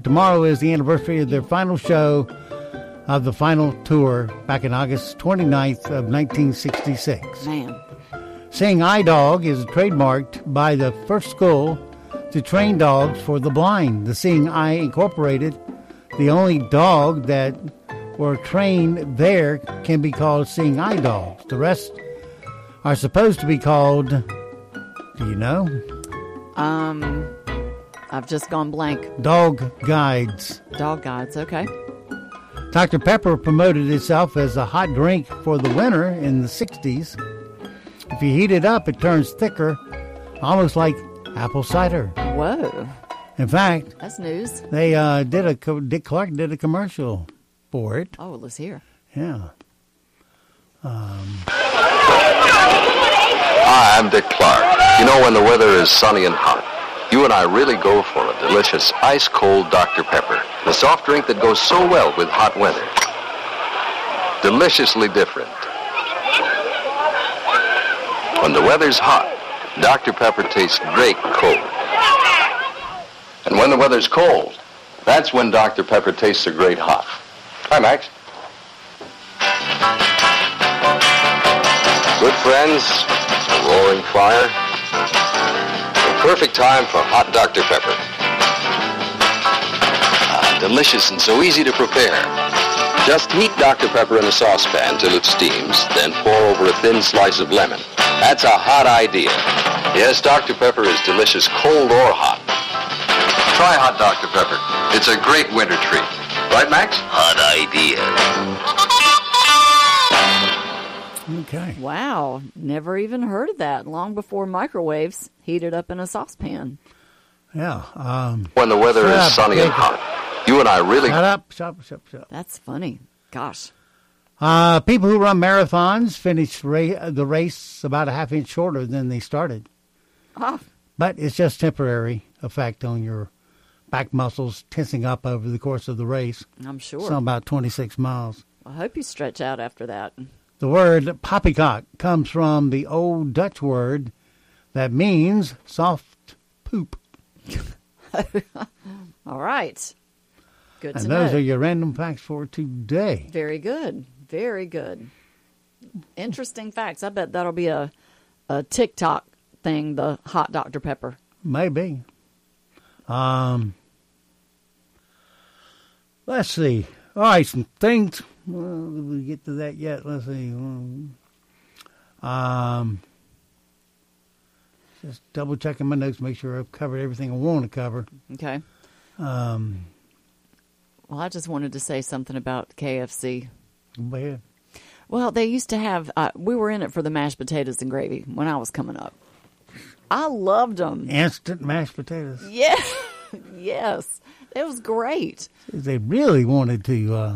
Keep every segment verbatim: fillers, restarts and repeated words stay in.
Tomorrow is the anniversary of their final show of the final tour back in August twenty-ninth of nineteen sixty-six. Man. Seeing Eye Dog is trademarked by the first school to train dogs for the blind. The Seeing Eye Incorporated, the only dog that were trained there, can be called Seeing Eye dogs. The rest are supposed to be called, do you know? Um, I've just gone blank. Dog guides. Dog guides, okay. Doctor Pepper promoted itself as a hot drink for the winter in the sixties. If you heat it up, it turns thicker, almost like apple cider. Whoa. In fact, that's news. They uh, did a Dick Clark did a commercial for it. Oh, let's hear. Yeah. Um. Hi, I'm Dick Clark. You know, when the weather is sunny and hot, you and I really go for a delicious ice-cold Doctor Pepper, the soft drink that goes so well with hot weather. Deliciously different. When the weather's hot, Doctor Pepper tastes great cold. And when the weather's cold, that's when Doctor Pepper tastes a great hot. Hi, Max. Good friends, a roaring fire. The perfect time for hot Doctor Pepper. Ah, delicious and so easy to prepare. Just heat Doctor Pepper in a saucepan till it steams, then pour over a thin slice of lemon. That's a hot idea. Yes, Doctor Pepper is delicious cold or hot. Try hot Doctor Pepper. It's a great winter treat. Right, Max? Hot idea. Okay. Wow. Never even heard of that. Long before microwaves, heated up in a saucepan. Yeah. Um, when the weather is up, sunny and it. hot, you and I really... Shut up, shut up, shut up, shut up. That's funny. Gosh. Uh, people who run marathons finish ra- the race about a half inch shorter than they started. Oh. But it's just temporary effect on your back muscles tensing up over the course of the race. I'm sure. So about twenty-six miles. I hope you stretch out after that. The word poppycock comes from the old Dutch word that means soft poop. All right. Good and to those know. are your random facts for today. Very good. Very good. Interesting facts. I bet that'll be a, a TikTok thing, the hot Doctor Pepper. Maybe. Um, let's see. All right, some things. Well, did we get to that yet? Let's see. Um, just double checking my notes, make sure I've covered everything I want to cover. Okay. Um, well, I just wanted to say something about K F C. Go ahead. Well, they used to have, uh, we were in it for the mashed potatoes and gravy when I was coming up. I loved them. Instant mashed potatoes. Yeah. Yes. It was great. They really wanted to uh,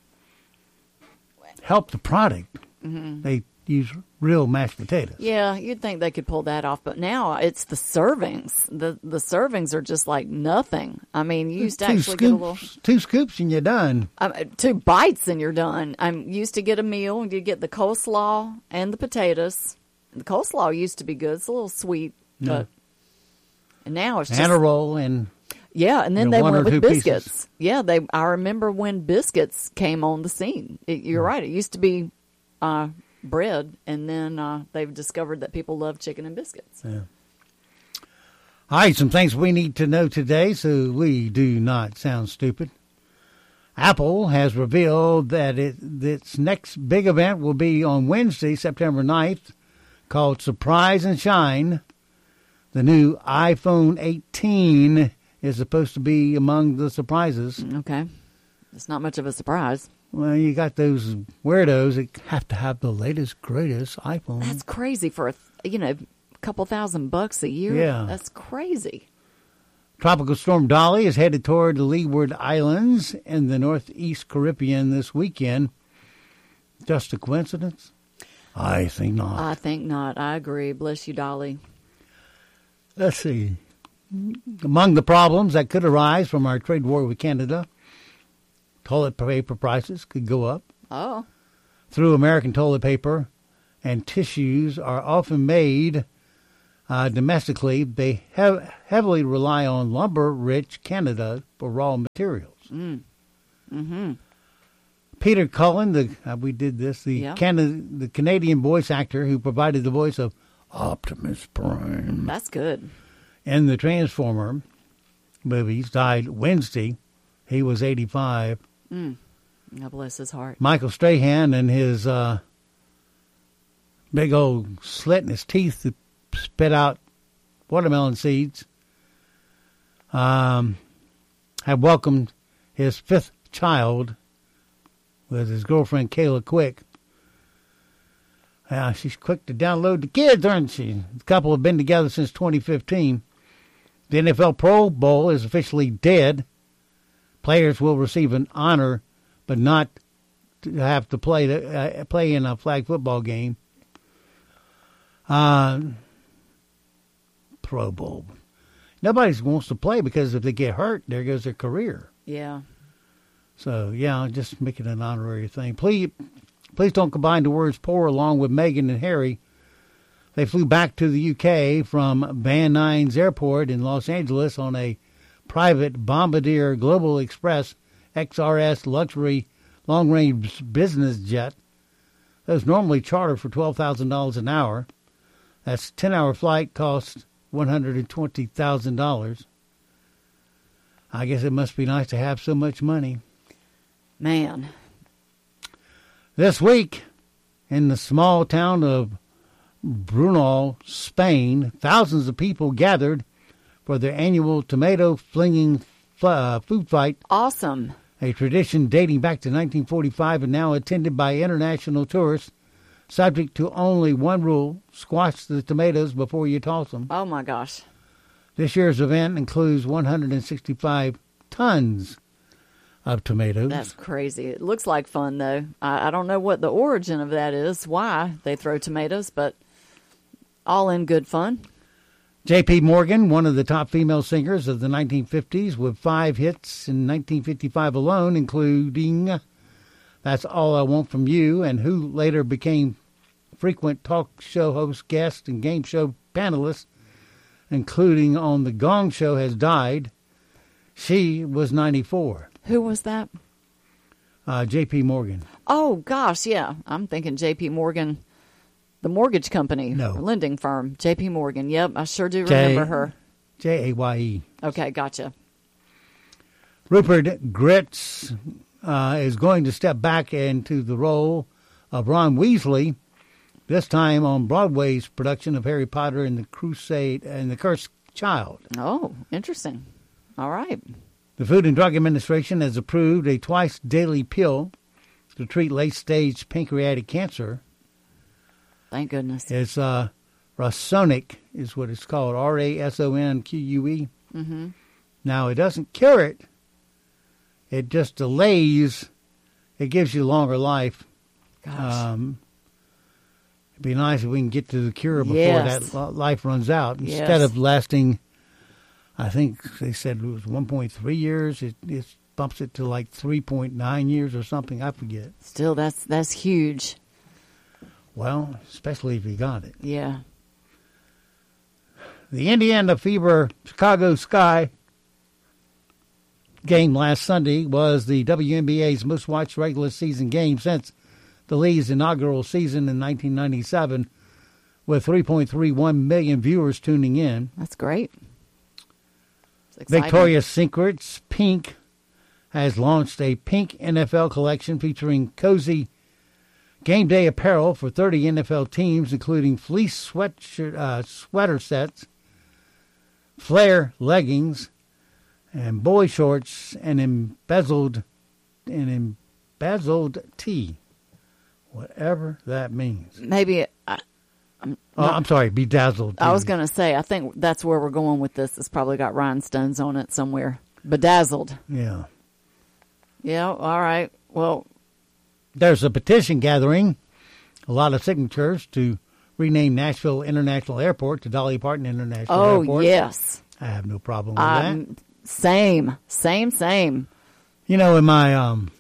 help the product. Mm-hmm. They use real mashed potatoes. Yeah, you'd think they could pull that off, but now it's the servings. The the servings are just like nothing. I mean, you used to two actually scoops, get a little... Two scoops and you're done. Um, two bites and you're done. I used to get a meal and you get the coleslaw and the potatoes. The coleslaw used to be good. It's a little sweet, Yeah. but and now it's just... And a roll and... Yeah, and then you know, they one went or with two biscuits. pieces. Yeah, they. I remember when biscuits came on the scene. It, you're right. It used to be uh, bread, and then uh, they've discovered that people love chicken and biscuits. Yeah. All right, some things we need to know today so we do not sound stupid. Apple has revealed that it, its next big event will be on Wednesday, September ninth, called Surprise and Shine. The new iPhone eighteen is supposed to be among the surprises. Okay. It's not much of a surprise. Well, you got those weirdos that have to have the latest, greatest iPhone. That's crazy for, a you know, a couple thousand bucks a year. Yeah. That's crazy. Tropical storm Dolly is headed toward the Leeward Islands in the northeast Caribbean this weekend. Just a coincidence? I think not. I think not. I agree. Bless you, Dolly. Let's see. Among the problems that could arise from our trade war with Canada, toilet paper prices could go up. Oh. Through American toilet paper and tissues are often made Uh, domestically, they hev- heavily rely on lumber-rich Canada for raw materials. Mm. Mm-hmm. Peter Cullen, the uh, we did this, the Yeah. Canada, the Canadian voice actor who provided the voice of Optimus Prime That's good. in the Transformer movies, died Wednesday. He was eighty-five. Mm. God bless his heart. Michael Strahan and his uh, big old slit in his teeth that spit out watermelon seeds um, have welcomed his fifth child with his girlfriend Kayla Quick. Uh, she's quick to download the kids, aren't she? The couple have been together since twenty fifteen. The N F L Pro Bowl is officially dead. Players will receive an honor, but not to have to play the, uh, play in a flag football game. Uh, Pro Bowl. Nobody wants to play because if they get hurt, there goes their career. Yeah. So, yeah, just make it an honorary thing. Please please don't combine the words poor along with Meghan and Harry. They flew back to the U K from Van Nuys Airport in Los Angeles on a private Bombardier Global Express X R S luxury long-range business jet. Those normally charter for twelve thousand dollars an hour. That's a ten-hour flight costs one hundred twenty thousand dollars. I guess it must be nice to have so much money. Man. This week, in the small town of Brunel, Spain, thousands of people gathered for their annual tomato flinging uh, food fight, Awesome. a tradition dating back to nineteen forty-five and now attended by international tourists, subject to only one rule: squash the tomatoes before you toss them. Oh, my gosh. This year's event includes one hundred sixty-five tons of tomatoes. That's crazy. It looks like fun, though. I, I don't know what the origin of that is, why they throw tomatoes, but all in good fun. J P. Morgan, one of the top female singers of the nineteen fifties, with five hits in nineteen fifty-five alone, including That's All I Want From You, and who later became frequent talk show host, guest, and game show panelist, including on The Gong Show, has died. She was ninety-four. Who was that? Uh, J P. Morgan. Oh, gosh, yeah. I'm thinking J P. Morgan, the mortgage company, No. or lending firm. J P. Morgan. Yep, I sure do J- remember her. J A Y E. Okay, gotcha. Rupert Grint uh, is going to step back into the role of Ron Weasley, this time on Broadway's production of Harry Potter and the Crusade and the Cursed Child. Oh, interesting. All right. The Food and Drug Administration has approved a twice-daily pill to treat late-stage pancreatic cancer. Thank goodness. It's uh, Rasonic is what it's called, R A S O N Q U E. Mm-hmm. Now, it doesn't cure it. It just delays. It gives you longer life. Gosh. Um, it'd be nice if we can get to the cure before Yes. that li- life runs out. Yes. Instead of lasting, I think they said it was one point three years, it, it bumps it to like three point nine years or something. I forget. Still, that's that's huge. Well, especially if you got it. Yeah. The Indiana Fever Chicago Sky game last Sunday was the W N B A's most watched regular season game since the league's inaugural season in nineteen ninety-seven, with three point three one million viewers tuning in. That's great. It's exciting. Victoria's Secrets Pink has launched a pink N F L collection featuring cozy game day apparel for thirty N F L teams, including fleece sweatshirt, uh, sweater sets, flare leggings, and boy shorts, and embezzled and embezzled tee, whatever that means. Maybe I, Oh, I'm sorry, bedazzled tee. I was going to say, I think that's where we're going with this. It's probably got rhinestones on it somewhere. Bedazzled. Yeah. Yeah, all right. Well, There's a petition gathering, a lot of signatures to rename Nashville International Airport to Dolly Parton International oh, Airport. yes. I have no problem with Um, that. same, same, same. You know, in my um,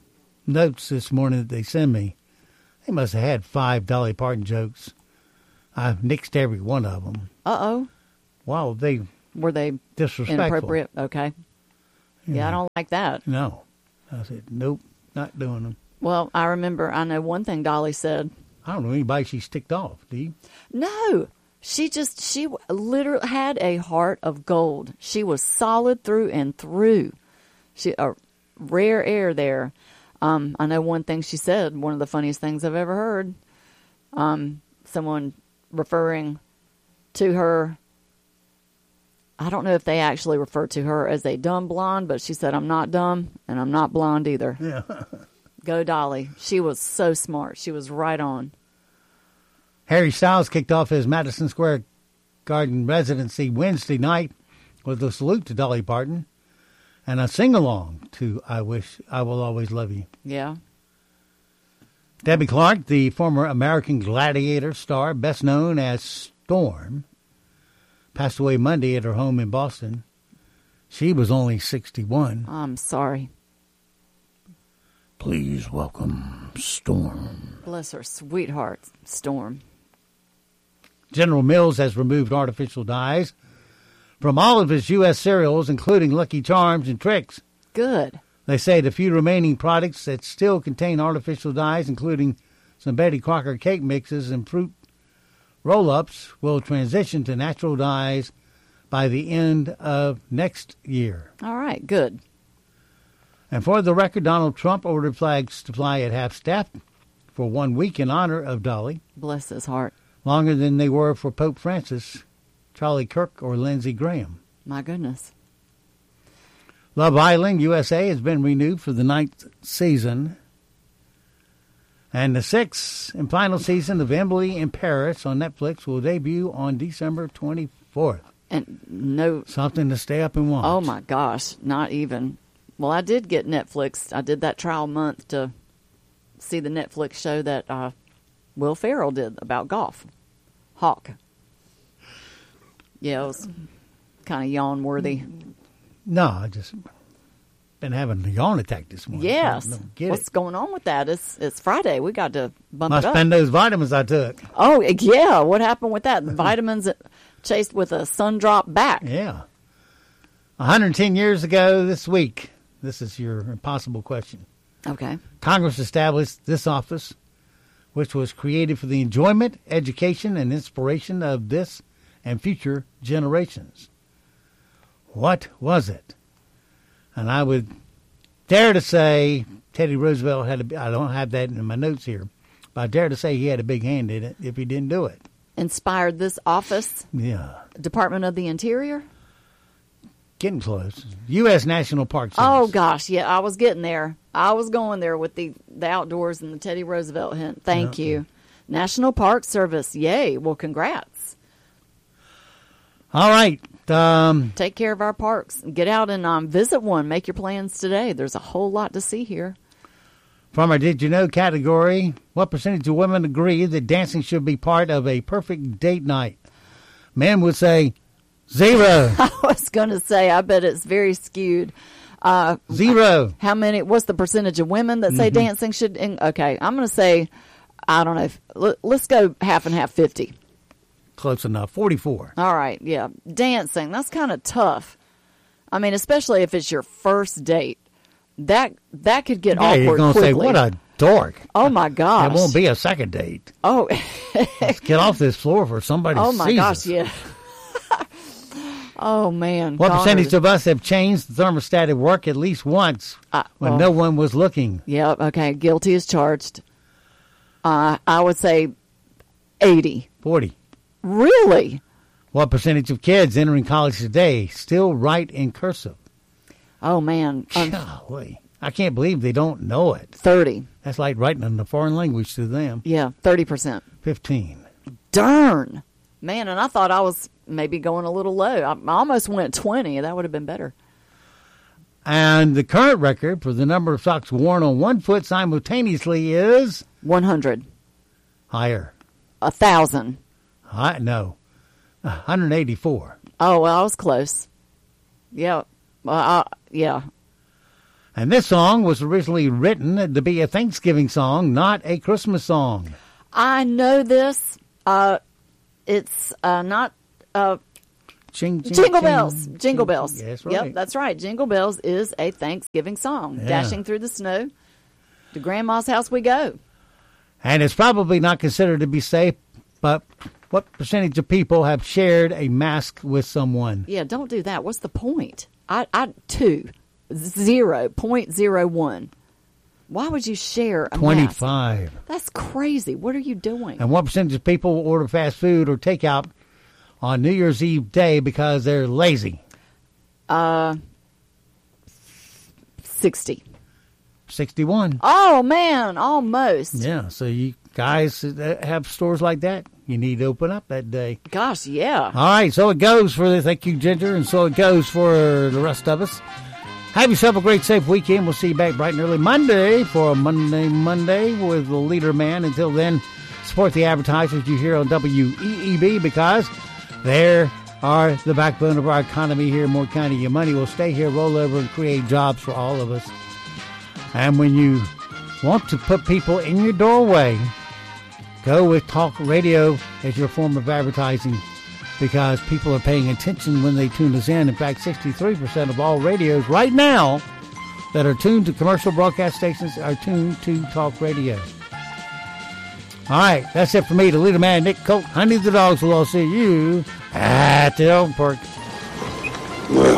notes this morning that they send me, they must have had five Dolly Parton jokes. I've nixed every one of them. Uh-oh. Wow, they Were they disrespectful. inappropriate? Okay. Yeah, Yeah. I don't like that. No. I said, nope, not doing them. Well, I remember, I know one thing Dolly said. I don't know anybody she's ticked off, do you? No, she just, she literally had a heart of gold. She was solid through and through. She, a rare air there. Um, I know one thing she said, one of the funniest things I've ever heard. Um, someone referring to her, I don't know if they actually referred to her as a dumb blonde, but she said, I'm not dumb and I'm not blonde either. Yeah. Go Dolly. She was so smart. She was right on. Harry Styles kicked off his Madison Square Garden residency Wednesday night with a salute to Dolly Parton and a sing-along to I Wish I Will Always Love You. Yeah. Debbie Clark, the former American Gladiator star, best known as Storm, passed away Monday at her home in Boston. She was only sixty-one. I'm sorry. Please welcome Storm. Bless her sweetheart, Storm. General Mills has removed artificial dyes from all of its U S cereals, including Lucky Charms and Trix. Good. They say the few remaining products that still contain artificial dyes, including some Betty Crocker cake mixes and fruit roll-ups, will transition to natural dyes by the end of next year. All right, good. And for the record, Donald Trump ordered flags to fly at half-staff for one week in honor of Dolly, Bless his heart. longer than they were for Pope Francis, Charlie Kirk, or Lindsey Graham. My goodness. Love Island U S A has been renewed for the ninth season. And the sixth and final season of Emily in Paris on Netflix will debut on December twenty-fourth. And no, Something to stay up and watch. oh my gosh, not even. Well, I did get Netflix. I did that trial month to see the Netflix show that uh, Will Ferrell did about golf. Hawk. Yeah, it was kind of yawn-worthy. No, I just been having a yawn attack this morning. Yes. I don't get What's it. going on with that? It's, it's Friday. We got to bump Must it up. spend those vitamins I took. Oh, yeah. What happened with that? The vitamins chased with a sun drop back. Yeah. one hundred ten years ago this week, this is your impossible question. Okay. Congress established this office, which was created for the enjoyment, education, and inspiration of this and future generations. What was it? And I would dare to say Teddy Roosevelt had a, I don't have that in my notes here, but I dare to say he had a big hand in it if he didn't do it. Inspired this office, Yeah. Department of the Interior. Getting close. U S National Park Service. Oh, gosh. Yeah, I was getting there. I was going there with the, the outdoors and the Teddy Roosevelt hint. Thank Yeah. you. National Park Service. Yay. Well, congrats. All right. Um, Take care of our parks. Get out and um, visit one. Make your plans today. There's a whole lot to see here. from our Did You Know category, what percentage of women agree that dancing should be part of a perfect date night? Men would say zero. I was going to say, I bet it's very skewed. Uh, Zero. How many, what's the percentage of women that say Mm-hmm. dancing should, in, okay, I'm going to say, I don't know, if, let, let's go half and half, fifty. Close enough. forty-four. All right, yeah. Dancing, that's kind of tough. I mean, especially if it's your first date. That that could get Yeah, awkward you're going to quickly. say, what a dork. Oh, my gosh. It won't be a second date. Oh, Let's get off this floor for somebody oh my sees gosh, us. yeah. Oh, man. What Connor. percentage of us have changed the thermostat at work at least once Uh, when well, no one was looking? Yeah, okay. Guilty as charged. Uh, I would say eighty. forty. Really? What percentage of kids entering college today still write in cursive? Oh, man. Um, Golly. I can't believe they don't know it. thirty. That's like writing in a foreign language to them. Yeah, thirty percent. fifteen. Darn. Man, and I thought I was maybe going a little low. I, I almost went twenty. That would have been better. And the current record for the number of socks worn on one foot simultaneously is one hundred. higher. A thousand. I, no. one hundred eighty-four. Oh, well, I was close. Yeah. Well, uh, yeah. And this song was originally written to be a Thanksgiving song, not a Christmas song. I know this. Uh, it's uh, not uh, Ching, ching, Jingle ching, Bells. ching, Jingle ching. Bells. Yeah, that's right. Yep, that's right. Jingle Bells is a Thanksgiving song. Yeah. Dashing through the snow, to Grandma's house we go. And it's probably not considered to be safe, but what percentage of people have shared a mask with someone? Yeah, don't do that. What's the point? I, I two, zero point zero one. Why would you share a mask? twenty-five. That's crazy. What are you doing? And what percentage of people will order fast food or takeout on New Year's Eve day because they're lazy? Uh, sixty. sixty-one. Oh man, almost. Yeah, so you guys that have stores like that, you need to open up that day. Gosh, yeah. All right, so it goes for the thank you, Ginger, and so it goes for the rest of us. Have yourself a great, safe weekend. We'll see you back bright and early Monday for a Monday Monday with the Leader Man. Until then, support the advertisers you hear on W E E B because they are the backbone of our economy here in Moore County. Your money will stay here, roll over, and create jobs for all of us. And when you want to put people in your doorway, go with talk radio as your form of advertising because people are paying attention when they tune us in. In fact, sixty-three percent of all radios right now that are tuned to commercial broadcast stations are tuned to talk radio. All right, that's it for me, the Leader Man, Nick Colt, Honey the Dogs. Will all see you at the Elk Park. Well,